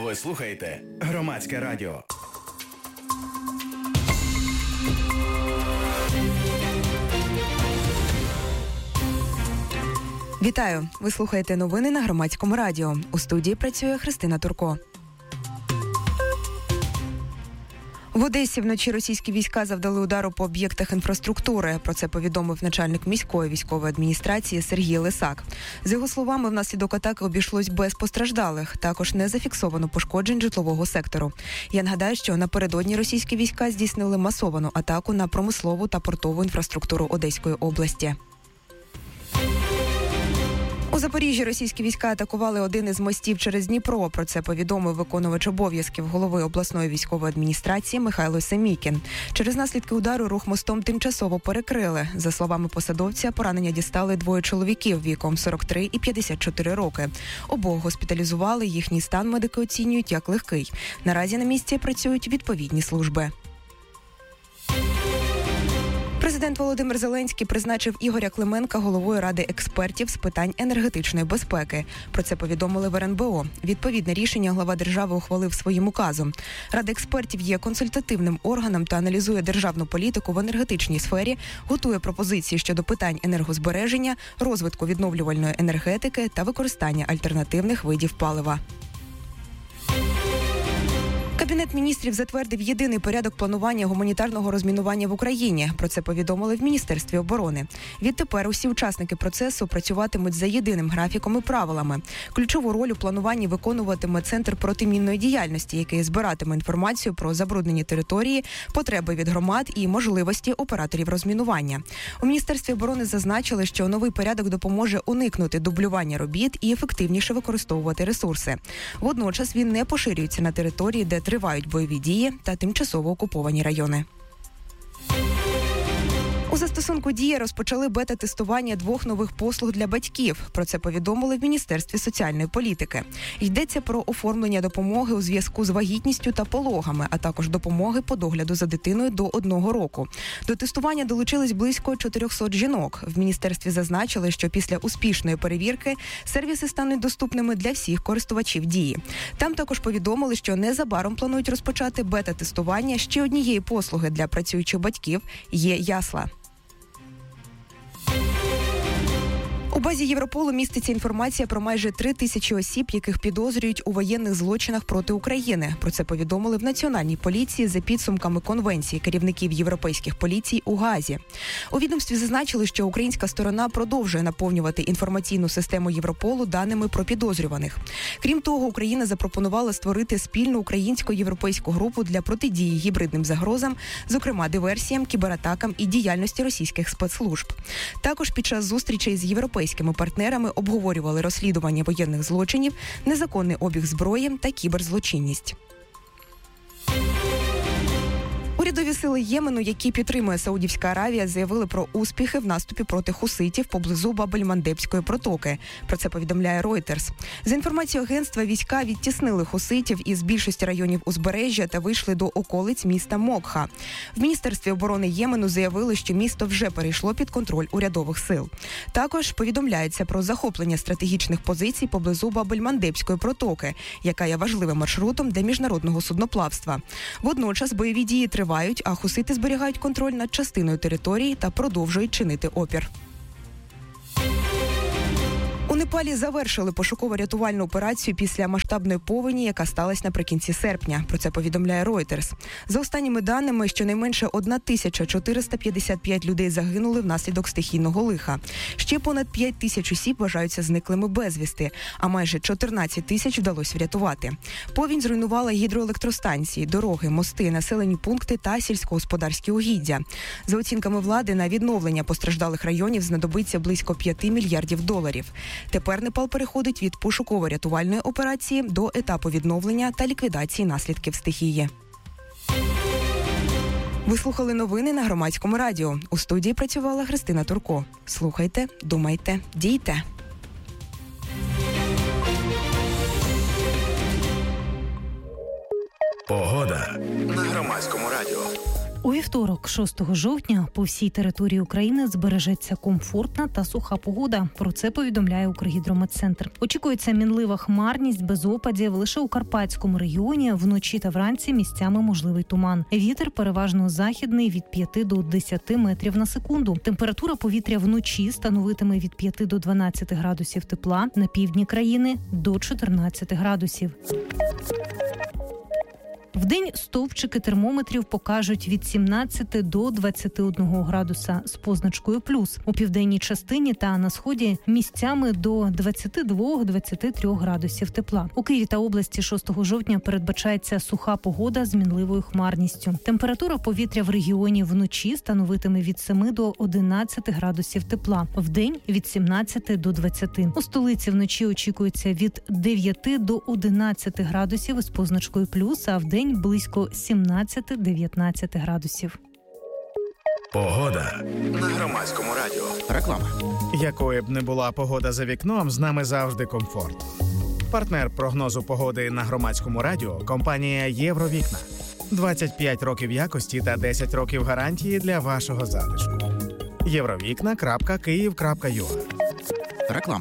Ви слухаєте Громадське радіо. Вітаю! Ви слухаєте новини на Громадському радіо. У студії працює Христина Турко. В Одесі вночі російські війська завдали удару по об'єктах інфраструктури. Про це повідомив начальник міської військової адміністрації Сергій Лисак. За його словами, внаслідок атаки обійшлось без постраждалих. Також не зафіксовано пошкоджень житлового сектору. Я нагадаю, що напередодні російські війська здійснили масовану атаку на промислову та портову інфраструктуру Одеської області. У Запоріжжі російські війська атакували один із мостів через Дніпро. Про це повідомив виконувач обов'язків голови обласної військової адміністрації Михайло Семікін. Через наслідки удару рух мостом тимчасово перекрили. За словами посадовця, поранення дістали двоє чоловіків віком 43 і 54 роки. Обох госпіталізували, їхній стан медики оцінюють як легкий. Наразі на місці працюють відповідні служби. Президент Володимир Зеленський призначив Ігоря Клименка головою Ради експертів з питань енергетичної безпеки. Про це повідомили в РНБО. Відповідне рішення глава держави ухвалив своїм указом. Рада експертів є консультативним органом та аналізує державну політику в енергетичній сфері, готує пропозиції щодо питань енергозбереження, розвитку відновлювальної енергетики та використання альтернативних видів палива. Кабінет міністрів затвердив єдиний порядок планування гуманітарного розмінування в Україні. Про це повідомили в Міністерстві оборони. Відтепер усі учасники процесу працюватимуть за єдиним графіком і правилами. Ключову роль у плануванні виконуватиме Центр протимінної діяльності, який збиратиме інформацію про забруднені території, потреби від громад і можливості операторів розмінування. У Міністерстві оборони зазначили, що новий порядок допоможе уникнути дублювання робіт і ефективніше використовувати ресурси. Водночас він не поширюється на території, де тривають бойові дії та тимчасово окуповані райони. У застосунку «Дія» розпочали бета-тестування 2 нових послуг для батьків. Про це повідомили в Міністерстві соціальної політики. Йдеться про оформлення допомоги у зв'язку з вагітністю та пологами, а також допомоги по догляду за дитиною до 1 року. До тестування долучились близько 400 жінок. В Міністерстві зазначили, що після успішної перевірки сервіси стануть доступними для всіх користувачів «Дії». Там також повідомили, що незабаром планують розпочати бета-тестування ще однієї послуги для працюючих батьків – є ясла. У базі Європолу міститься інформація про майже 3000 осіб, яких підозрюють у воєнних злочинах проти України. Про це повідомили в Національній поліції за підсумками конвенції керівників європейських поліцій у Гаазі. У відомстві зазначили, що українська сторона продовжує наповнювати інформаційну систему Європолу даними про підозрюваних. Крім того, Україна запропонувала створити спільну українсько-європейську групу для протидії гібридним загрозам, зокрема диверсіям, кібератакам і діяльності російських спецслужб. Також під час зустрічей з європейськими партнерами обговорювали розслідування воєнних злочинів, незаконний обіг зброї та кіберзлочинність. Урядові сили Ємену, які підтримує Саудівська Аравія, заявили про успіхи в наступі проти хуситів поблизу Баб-ель-Мандебської протоки. Про це повідомляє Reuters. За інформацією агентства, війська відтіснили хуситів із більшості районів узбережжя та вийшли до околиць міста Мокха. В Міністерстві оборони Ємену заявили, що місто вже перейшло під контроль урядових сил. Також повідомляється про захоплення стратегічних позицій поблизу Баб-ель-Мандебської протоки, яка є важливим маршрутом для міжнародного судноплавства. Водночас бойові дії тривають, а хусити зберігають контроль над частиною території та продовжують чинити опір. У Непалі завершили пошуково-рятувальну операцію після масштабної повені, яка сталася наприкінці серпня. Про це повідомляє Reuters. За останніми даними, щонайменше 1455 людей загинули внаслідок стихійного лиха. Ще понад 5000 осіб вважаються зниклими безвісти, а майже 14 тисяч вдалося врятувати. Повінь зруйнувала гідроелектростанції, дороги, мости, населені пункти та сільськогосподарські угіддя. За оцінками влади, на відновлення постраждалих районів знадобиться близько $5 мільярдів. Тепер Непал переходить від пошуково-рятувальної операції до етапу відновлення та ліквідації наслідків стихії. Ви слухали новини на Громадському радіо. У студії працювала Христина Турко. Слухайте, думайте, дійте. Погода на Громадському радіо. У вівторок, 6 жовтня, по всій території України збережеться комфортна та суха погода. Про це повідомляє Укргідрометцентр. Очікується мінлива хмарність без опадів. Лише у Карпатському регіоні вночі та вранці місцями можливий туман. Вітер переважно західний від 5 до 10 метрів на секунду. Температура повітря вночі становитиме від 5 до 12 градусів тепла, на півдні країни – до 14 градусів. Вдень стовпчики термометрів покажуть від 17 до 21 градуса з позначкою плюс. У південній частині та на сході місцями до 22-23 градусів тепла. У Києві та області 6 жовтня передбачається суха погода з мінливою хмарністю. Температура повітря в регіоні вночі становитиме від 7 до 11 градусів тепла. Вдень від 17 до 20. У столиці вночі очікується від 9 до 11 градусів із позначкою плюс, а вдень близько 17-19 градусів. Погода на Громадському радіо. Реклама. Якою б не була погода за вікном, з нами завжди комфорт. Партнер прогнозу погоди на Громадському радіо – компанія «Євровікна». 25 років якості та 10 років гарантії для вашого затишку. Євровікна.Київ.ua. Реклама.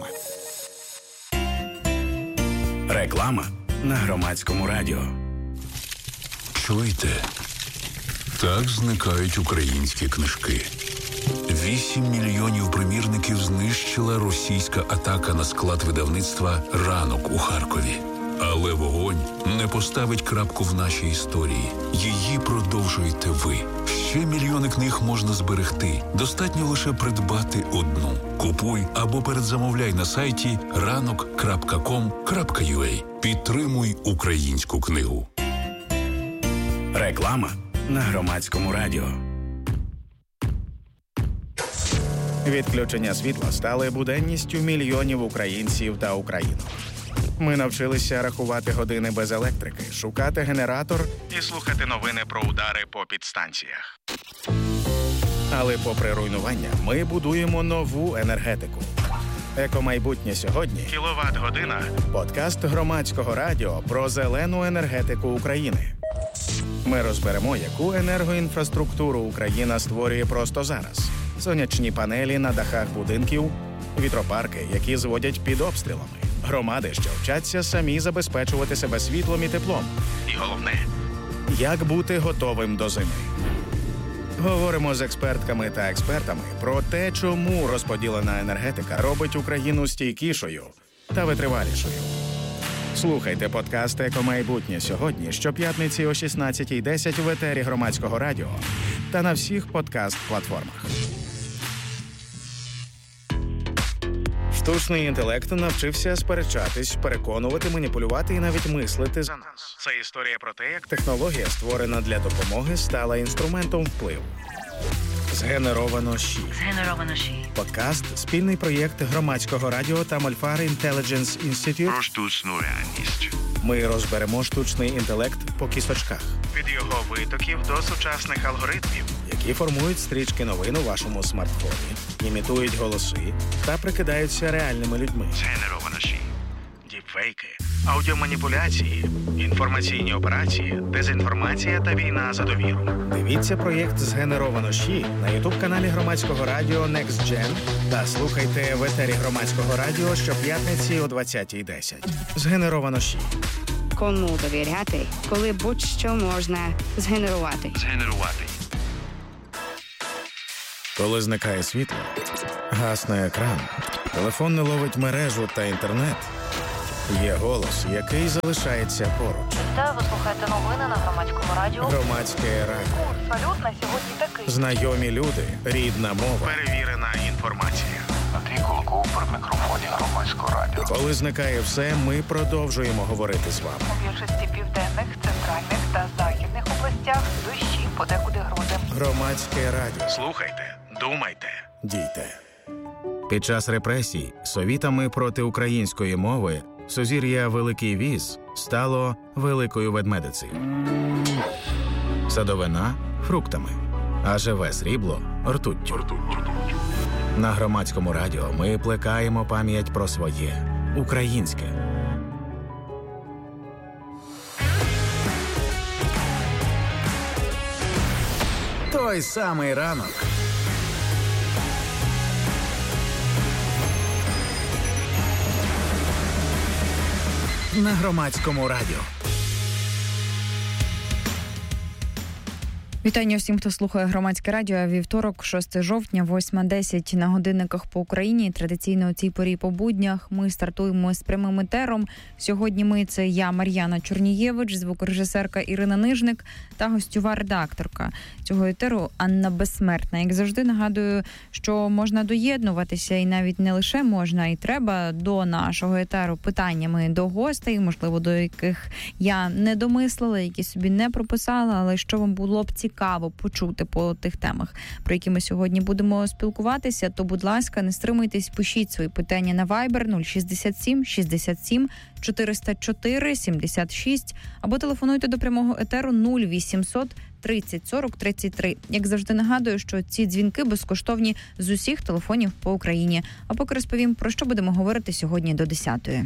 Реклама на Громадському радіо. Чуєте? Так зникають українські книжки. 8 мільйонів примірників знищила російська атака на склад видавництва «Ранок» у Харкові. Але вогонь не поставить крапку в нашій історії. Її продовжуєте ви. Ще мільйони книг можна зберегти. Достатньо лише придбати одну. Купуй або передзамовляй на сайті ranok.com.ua. Підтримуй українську книгу. Реклама на Громадському радіо. Відключення світла стали буденністю мільйонів українців та українок. Ми навчилися рахувати години без електрики, шукати генератор і слухати новини про удари по підстанціях. Але попри руйнування, ми будуємо нову енергетику. Екомайбутнє сьогодні – кіловат-година. Подкаст Громадського радіо про зелену енергетику України. Ми розберемо, яку енергоінфраструктуру Україна створює просто зараз. Сонячні панелі на дахах будинків, вітропарки, які зводять під обстрілами, громади, що вчаться самі забезпечувати себе світлом і теплом. І головне – як бути готовим до зими. Говоримо з експертками та експертами про те, чому розподілена енергетика робить Україну стійкішою та витривалішою. Слухайте подкаст «Екомайбутнє сьогодні» щоп'ятниці о 16:10 в етері Громадського радіо та на всіх подкаст-платформах. Штучний інтелект навчився сперечатись, переконувати, маніпулювати і навіть мислити за нас. Це історія про те, як технологія, створена для допомоги, стала інструментом впливу. Згенеровано ЩІ. Подкаст – спільний проєкт Громадського радіо та Мольфар Intelligence Institute Про штучну реальність. Ми розберемо штучний інтелект по кісточках. Від його витоків до сучасних алгоритмів, які формують стрічки новин у вашому смартфоні, імітують голоси та прикидаються реальними людьми. Згенеровано ЩІ. Діпфейки, аудіоманіпуляції, інформаційні операції, дезінформація та війна за довіру. Дивіться проєкт «Згенеровано ЩІ» на ютуб-каналі Громадського радіо Next Gen та слухайте в етері Громадського радіо щоп'ятниці о 20:10. «Згенеровано ЩІ». Кому довіряти, коли будь-що можна згенерувати. Коли зникає світло, гасне екран, телефон не ловить мережу та інтернет, є голос, який залишається поруч. Та ви слухаєте новини на Громадському радіо. Громадське радіо. Салют на сьогодні такий. Знайомі люди, рідна мова, перевірена інформація. Андрій Кулаков при мікрофоні Громадського радіо. Коли зникає все, ми продовжуємо говорити з вами. У більшості південних, центральних та західних областях дощі, подекуди грози. Громадське радіо. Слухайте, думайте, дійте. Під час репресій совітами проти української мови сузір'я Великий Віз стало Великою Ведмедицею. Садовина – фруктами, а живе срібло – ртуттю. На Громадському радіо ми плекаємо пам'ять про своє – українське. Той самий ранок. На Громадському радіо. Вітання всім, хто слухає Громадське радіо. Вівторок, 6 жовтня, 8:10 на годинниках по Україні. Традиційно у цій порі по буднях ми стартуємо з прямим етером. Сьогодні це я, Мар'яна Чорнієвич, звукорежисерка Ірина Нижник та гостьова редакторка цього етеру Анна Безсмертна. Як завжди, нагадую, що можна доєднуватися, і навіть не лише можна, і треба до нашого етеру питаннями до гостей, можливо, до яких я не домислила, які собі не прописала, але що вам було б цікаво почути по тих темах, про які ми сьогодні будемо спілкуватися, то, будь ласка, не стримуйтесь, пишіть свої питання на Viber 067 67 404 76 або телефонуйте до прямого етеру 0800 30 40 33. Як завжди, нагадую, що ці дзвінки безкоштовні з усіх телефонів по Україні. А поки розповім, про що будемо говорити сьогодні до 10-ї.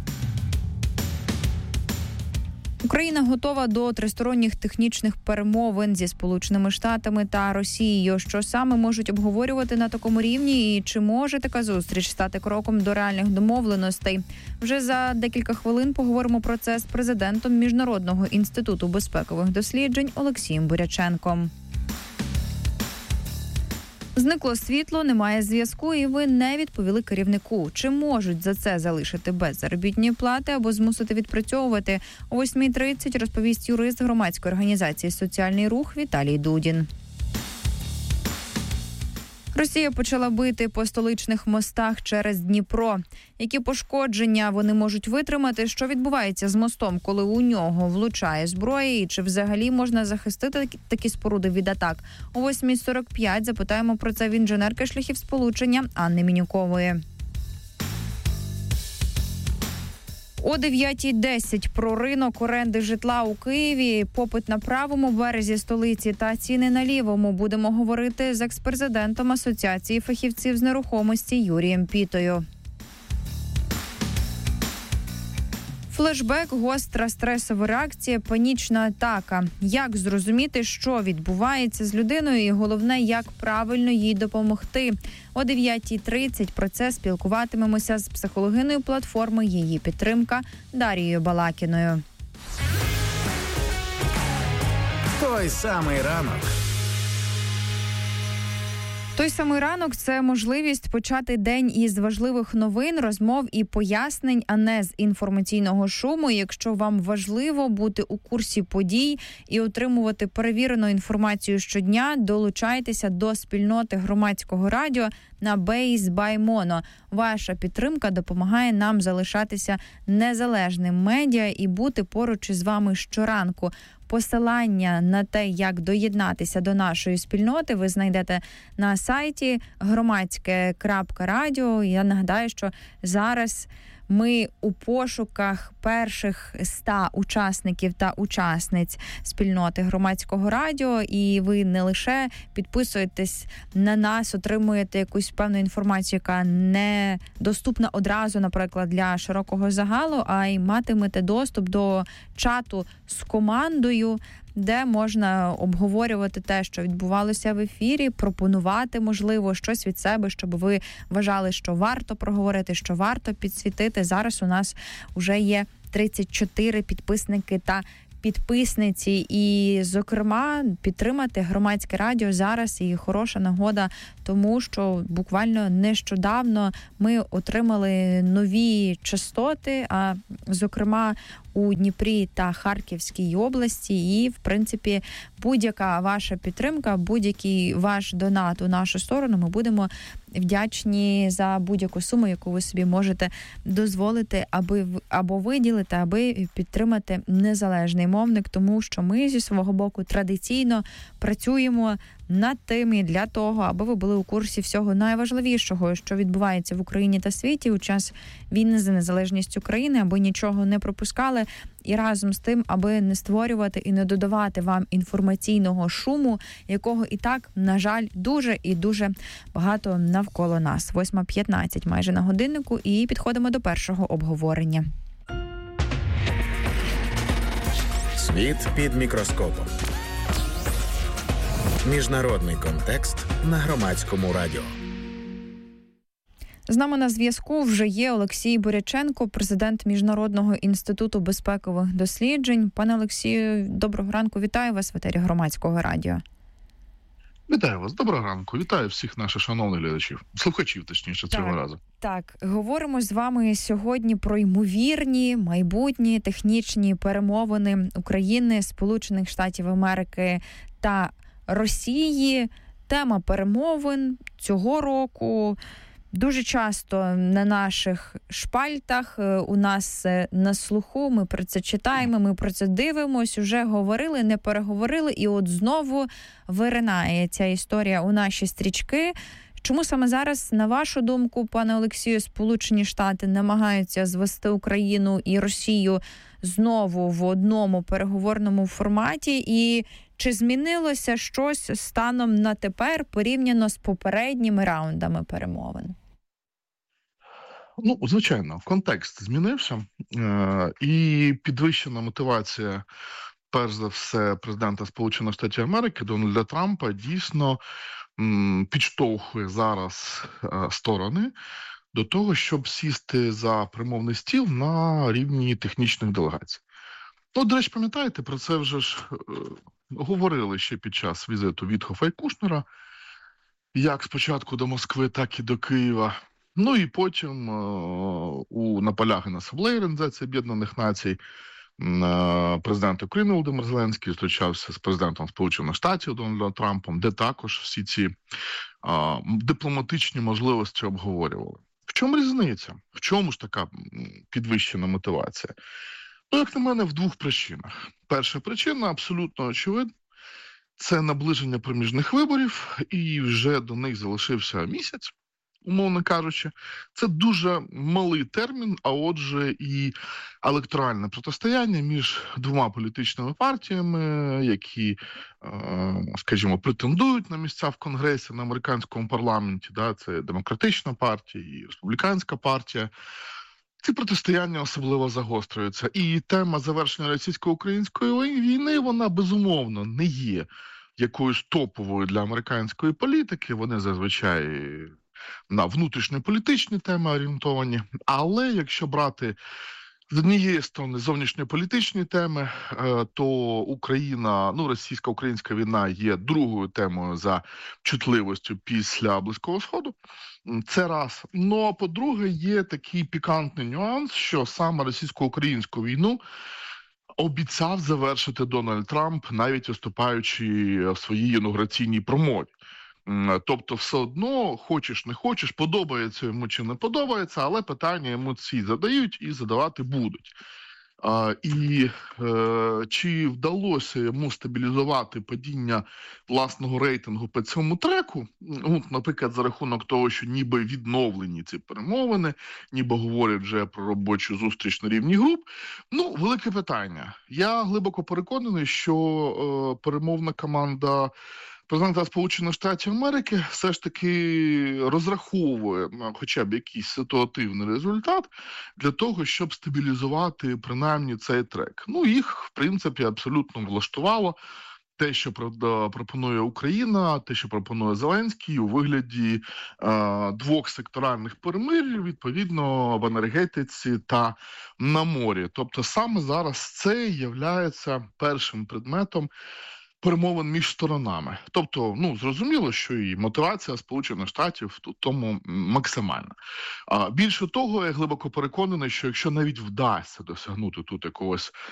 Україна готова до тристоронніх технічних перемовин зі Сполученими Штатами та Росією. Що саме можуть обговорювати на такому рівні і чи може така зустріч стати кроком до реальних домовленостей? Вже за декілька хвилин поговоримо про це з президентом Міжнародного інституту безпекових досліджень Олексієм Буряченком. Зникло світло, немає зв'язку, і ви не відповіли керівнику. Чи можуть за це залишити без заробітної плати або змусити відпрацьовувати? О 8:30 розповість юрист громадської організації «Соціальний рух» Віталій Дудін. Росія почала бити по столичних мостах через Дніпро. Які пошкодження вони можуть витримати? Що відбувається з мостом, коли у нього влучає зброя? І чи взагалі можна захистити такі споруди від атак? О 8:45 запитаємо про це в інженерки шляхів сполучення Анни Мінюкової. О 9:10 про ринок оренди житла у Києві, попит на правому березі столиці та ціни на лівому будемо говорити з екс-президентом Асоціації фахівців з нерухомості Юрієм Пітою. Флешбек, гостра стресова реакція, панічна атака. Як зрозуміти, що відбувається з людиною і, головне, як правильно їй допомогти? О 9:30 про це спілкуватимемося з психологиною платформи «Її підтримка» Дарією Балакіною. Той самий ранок. Той самий ранок – це можливість почати день із важливих новин, розмов і пояснень, а не з інформаційного шуму. Якщо вам важливо бути у курсі подій і отримувати перевірену інформацію щодня, долучайтеся до спільноти Громадського радіо на Base by Mono. Ваша підтримка допомагає нам залишатися незалежним медіа і бути поруч із вами щоранку. Посилання на те, як доєднатися до нашої спільноти, ви знайдете на сайті громадське.радіо. Я нагадаю, що зараз ми у пошуках перших 100 учасників та учасниць спільноти Громадського радіо, і ви не лише підписуєтесь на нас, отримуєте якусь певну інформацію, яка не доступна одразу, наприклад, для широкого загалу, а й матимете доступ до чату з командою, де можна обговорювати те, що відбувалося в ефірі, пропонувати, можливо, щось від себе, щоб ви вважали, що варто проговорити, що варто підсвітити. Зараз у нас вже є 34 підписники та підписниці, і, зокрема, підтримати Громадське радіо зараз і хороша нагода, тому що буквально нещодавно ми отримали нові частоти, а, зокрема, у Дніпрі та Харківській області, і, в принципі, будь-яка ваша підтримка, будь-який ваш донат у нашу сторону, ми будемо вдячні за будь-яку суму, яку ви собі можете дозволити, або виділити, аби підтримати незалежний мовник, тому що ми зі свого боку традиційно працюємо над тим і для того, аби ви були у курсі всього найважливішого, що відбувається в Україні та світі у час війни за незалежність України, аби нічого не пропускали, і разом з тим, аби не створювати і не додавати вам інформаційного шуму, якого і так, на жаль, дуже і дуже багато навколо нас. 8:15 майже на годиннику, і підходимо до першого обговорення. Світ під мікроскопом. Міжнародний контекст на Громадському радіо. З нами на зв'язку вже є Олексій Боряченко, президент Міжнародного інституту безпекових досліджень. Пане Олексію, доброго ранку. Вітаю вас в етері Громадського радіо. Вітаю вас. Доброго ранку. Вітаю всіх наших шановних глядачів. Слухачів, точніше, цього разу. Так, говоримо з вами сьогодні про ймовірні майбутні технічні перемовини України, Сполучених Штатів Америки та Росії. Тема перемовин цього року дуже часто на наших шпальтах, у нас на слуху, ми про це читаємо, ми про це дивимось, уже говорили, не переговорили, і от знову виринає ця історія у наші стрічки. Чому саме зараз, на вашу думку, пане Олексію, Сполучені Штати намагаються звести Україну і Росію знову в одному переговорному форматі, і чи змінилося щось станом на тепер порівняно з попередніми раундами перемовин? Ну, звичайно, контекст змінився, і підвищена мотивація, перш за все, президента Сполучених Штатів Америки Дональда Трампа дійсно підштовхує зараз сторони до того, щоб сісти за перемовний стіл на рівні технічних делегацій. Ну, до речі, пам'ятаєте, про це вже ж говорили ще під час візиту Вітхофа і Кушнера, як спочатку до Москви, так і до Києва. Ну і потім на полях Генасамблеї Організації Об'єднаних Націй президент України Володимир Зеленський зустрічався з президентом Сполучених Штатів Дональдом Трампом, де також всі ці дипломатичні можливості обговорювали. В чому різниця? В чому ж така підвищена мотивація? Ну, як на мене, в двох причинах. Перша причина абсолютно очевидна. Це наближення проміжних виборів, і вже до них залишився місяць, умовно кажучи. Це дуже малий термін, а отже і електоральне протистояння між двома політичними партіями, які, скажімо, претендують на місця в Конгресі, на американському парламенті. Да, це Демократична партія і Республіканська партія. Ці протистояння особливо загострюються. І тема завершення російсько-української війни, вона безумовно не є якоюсь топовою для американської політики. Вони зазвичай на внутрішньополітичні теми орієнтовані. Але якщо брати з однієї сторони зовнішньополітичні теми, то російсько-українська війна є другою темою за чутливостю після Близького Сходу. Це раз. Ну, а по-друге, є такий пікантний нюанс, що саме російсько-українську війну обіцяв завершити Дональд Трамп, навіть виступаючи в своїй інаугураційній промові. Тобто все одно, хочеш не хочеш, подобається йому чи не подобається, але питання йому ці задають і задавати будуть. Чи вдалося йому стабілізувати падіння власного рейтингу по цьому треку? Наприклад, за рахунок того, що ніби відновлені ці перемовини, ніби говорять вже про робочу зустріч на рівні груп. Ну, велике питання. Я глибоко переконаний, що перемовна команда президента Сполучених Штатів Америки все ж таки розраховує на хоча б якийсь ситуативний результат для того, щоб стабілізувати принаймні цей трек. Ну, їх, в принципі, абсолютно влаштувало те, що пропонує Україна, те, що пропонує Зеленський у вигляді двох секторальних перемир'їв, відповідно, в енергетиці та на морі. Тобто саме зараз це є першим предметом перемовин між сторонами. Тобто, зрозуміло, що і мотивація Сполучених Штатів тут тому максимальна. Більше того, я глибоко переконаний, що якщо навіть вдасться досягнути тут якогось